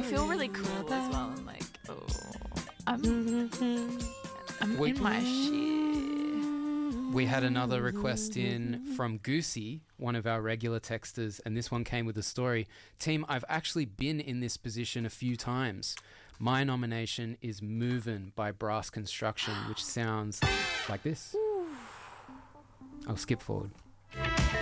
feel really cool as well. I'm like, oh, I'm in my shit. We had another request in from Goosey, one of our regular texters, and this one came with a story. Team, I've actually been in this position a few times. My nomination is Movin' by Brass Construction, which sounds like this. I'll skip forward.